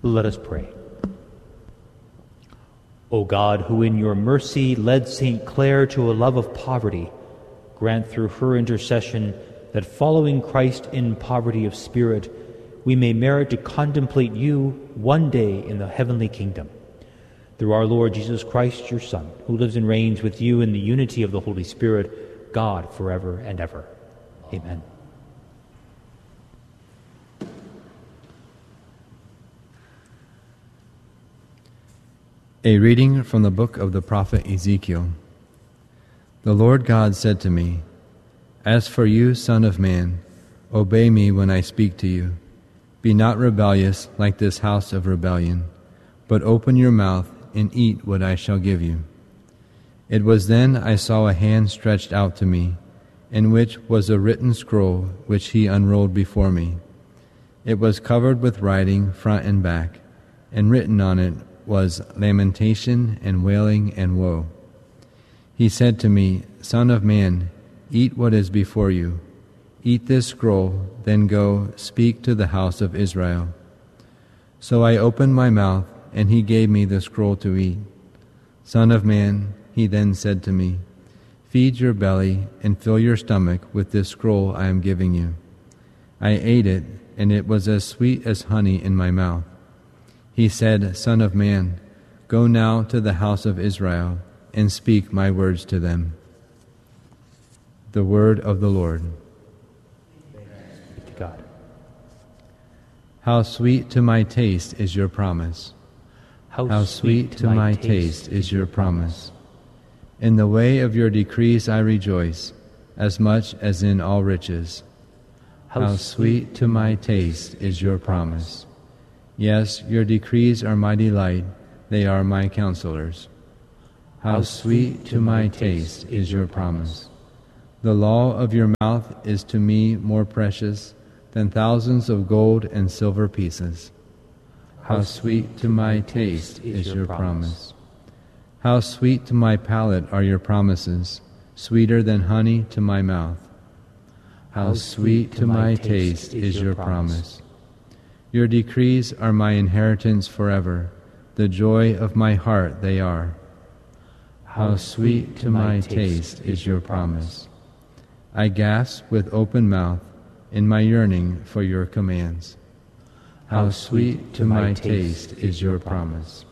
Let us pray. O God, who in your mercy led St. Clare to a love of poverty, grant through her intercession that following Christ in poverty of spirit, we may merit to contemplate you one day in the heavenly kingdom. Through our Lord Jesus Christ, your Son, who lives and reigns with you in the unity of the Holy Spirit, God, forever and ever. Amen. A reading from the book of the prophet Ezekiel. The Lord God said to me, As for you, Son of man, obey me when I speak to you. Be not rebellious like this house of rebellion, but open your mouth and eat what I shall give you. It was then I saw a hand stretched out to me, in which was a written scroll which he unrolled before me. It was covered with writing front and back, and written on it was lamentation and wailing and woe. He said to me, Son of man, eat what is before you. Eat this scroll, then go speak to the house of Israel. So I opened my mouth, and he gave me the scroll to eat. Son of man, he then said to me, Feed your belly and fill your stomach with this scroll I am giving you. I ate it, and it was as sweet as honey in my mouth. He said, Son of man, go now to the house of Israel, and speak my words to them. The word of the Lord. Thanks be to God. How sweet to my taste is your promise. How sweet to my taste is your promise. In the way of your decrees I rejoice, as much as in all riches. How sweet to my taste is your promise. Yes, your decrees are my delight, they are my counselors. How sweet to my taste is your promise. The law of your mouth is to me more precious than thousands of gold and silver pieces. How sweet to my taste is your promise. How sweet to my palate are your promises, sweeter than honey to my mouth. How sweet to my taste is your promise. Your decrees are my inheritance forever, the joy of my heart they are. How sweet to my taste is your promise. I gasp with open mouth in my yearning for your commands. How sweet to my taste is your promise.